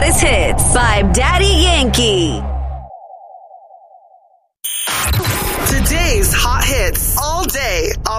Greatest Hits by Daddy Yankee. Today's hot hits all day on